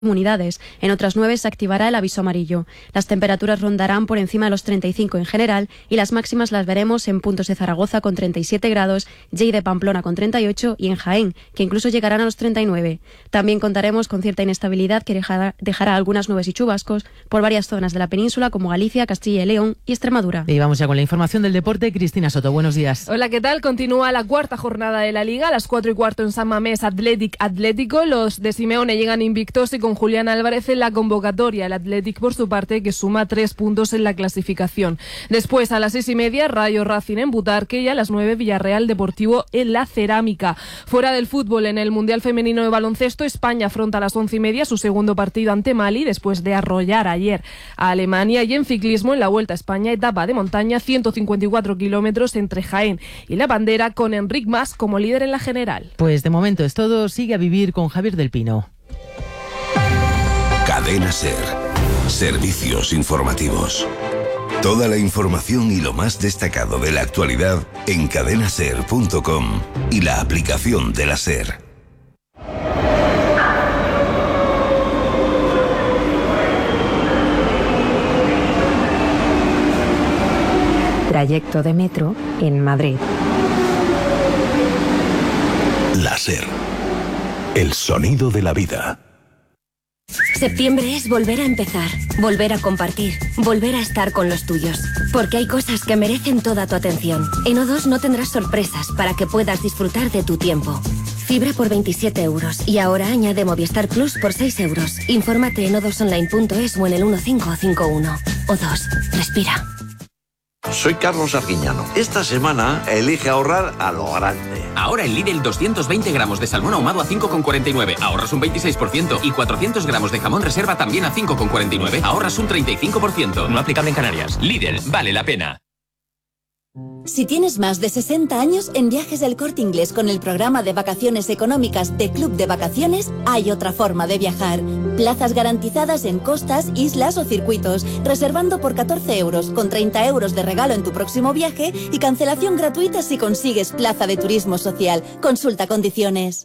comunidades. En otras 9 se activará el aviso amarillo. Las temperaturas rondarán por encima de los 35 en general y las máximas las veremos en puntos de Zaragoza con 37 grados, Lleida de Pamplona con 38 y en Jaén, que incluso llegarán a los 39. También contaremos con cierta inestabilidad que dejará algunas nubes y chubascos por varias zonas de la península como Galicia, Castilla y León y Extremadura. Y vamos ya con la información del deporte. Cristina Soto, buenos días. Hola, ¿qué tal? Continúa la cuarta jornada de la Liga. A las 4:15 en San Mamés, Atlético. Los de Simeone llegan invictos y con Julián Álvarez en la convocatoria. El Athletic, por su parte, que suma 3 puntos en la clasificación. Después, a las 6:30, Rayo Racing en Butarque y a las 9, Villarreal Deportivo en la Cerámica. Fuera del fútbol, en el Mundial Femenino de Baloncesto, España afronta a las 11:30 su segundo partido ante Mali, después de arrollar ayer a Alemania. Y en ciclismo, en la Vuelta a España, etapa de montaña, 154 kilómetros entre Jaén y La Bandera, con Enric Mas como líder en la general. Pues de momento es todo. Sigue a vivir con Javier del Pino. Cadena SER. Servicios informativos. Toda la información y lo más destacado de la actualidad en cadenaser.com y la aplicación de la SER. Trayecto de metro en Madrid. La SER. El sonido de la vida. Septiembre es volver a empezar, volver a compartir, volver a estar con los tuyos. Porque hay cosas que merecen toda tu atención. En O2 no tendrás sorpresas para que puedas disfrutar de tu tiempo. Fibra por 27 euros y ahora añade Movistar Plus por 6 euros. Infórmate en o2online.es o en el 1551. O2, respira. Soy Carlos Arguiñano. Esta semana elige ahorrar a lo grande. Ahora en Lidl 220 gramos de salmón ahumado a 5,49. Ahorras un 26%. Y 400 gramos de jamón reserva también a 5,49. Ahorras un 35%. No aplicable en Canarias. Lidl, vale la pena. Si tienes más de 60 años, en Viajes del Corte Inglés con el programa de vacaciones económicas de Club de Vacaciones, hay otra forma de viajar. Plazas garantizadas en costas, islas o circuitos, reservando por 14 euros, con 30 euros de regalo en tu próximo viaje y cancelación gratuita si consigues plaza de turismo social. Consulta condiciones.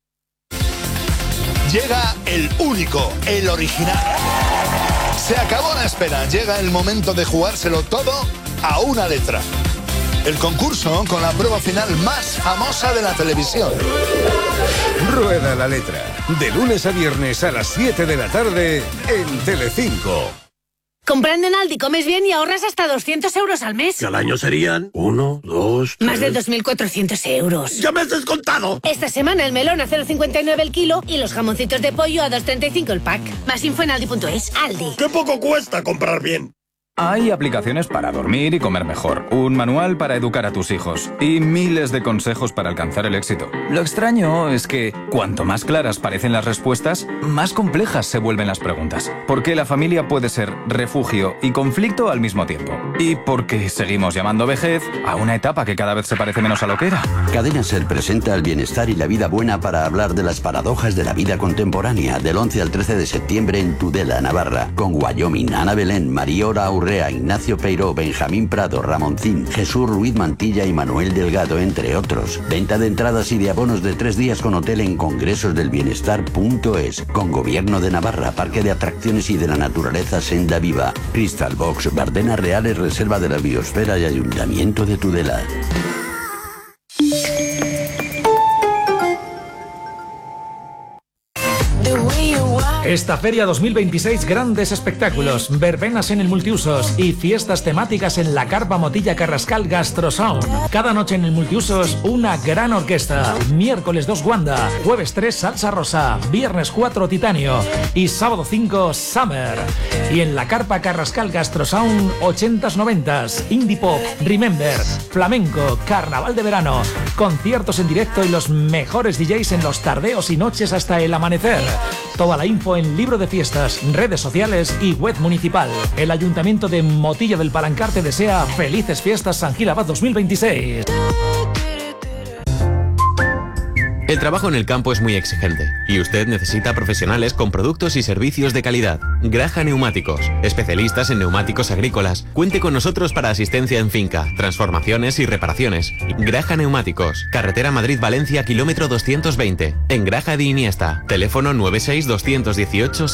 Llega el único, el original. Se acabó la espera, llega el momento de jugárselo todo a una letra. El concurso con la prueba final más famosa de la televisión. Rueda la letra. De lunes a viernes a las 7 de la tarde en Telecinco. Comprando en Aldi comes bien y ahorras hasta 200 euros al mes. Que al año serían 1, 2, 3... Más de 2.400 euros. ¡Ya me has descontado! Esta semana el melón a 0,59 el kilo y los jamoncitos de pollo a 2,35 el pack. Más info en aldi.es. Aldi. ¡Qué poco cuesta comprar bien! Hay aplicaciones para dormir y comer mejor, un manual para educar a tus hijos y miles de consejos para alcanzar el éxito. Lo extraño es que cuanto más claras parecen las respuestas, más complejas se vuelven las preguntas. Porque la familia puede ser refugio y conflicto al mismo tiempo. Y porque seguimos llamando vejez a una etapa que cada vez se parece menos a lo que era. Cadena SER presenta el bienestar y la vida buena para hablar de las paradojas de la vida contemporánea del 11 al 13 de septiembre en Tudela, Navarra, con Wyoming, Ana Belén, Mariora Urrea, Ignacio Peiró, Benjamín Prado, Ramoncín, Jesús Ruiz Mantilla y Manuel Delgado, entre otros. Venta de entradas y de abonos de 3 días con hotel en congresosdelbienestar.es. Con Gobierno de Navarra, Parque de Atracciones y de la Naturaleza Senda Viva, Crystal Box, Bardenas Reales, Reserva de la Biosfera y Ayuntamiento de Tudela. Esta feria 2026, grandes espectáculos, verbenas en el multiusos y fiestas temáticas en la Carpa Motilla Carrascal Gastrosound. Cada noche en el multiusos, una gran orquesta. Miércoles 2 Wanda, jueves 3 Salsa Rosa, viernes 4 Titanio y sábado 5 Summer. Y en la Carpa Carrascal Gastrosound, 80s, 90s, indie pop, remember, flamenco, carnaval de verano, conciertos en directo y los mejores DJs en los tardeos y noches hasta el amanecer. Toda la info en libro de fiestas, redes sociales y web municipal. El Ayuntamiento de Motilla del Palancar te desea felices fiestas San Gil Abad 2026. El trabajo en el campo es muy exigente y usted necesita profesionales con productos y servicios de calidad. Graja Neumáticos, especialistas en neumáticos agrícolas. Cuente con nosotros para asistencia en finca, transformaciones y reparaciones. Graja Neumáticos, carretera Madrid-Valencia, kilómetro 220, en Graja de Iniesta. Teléfono 96 218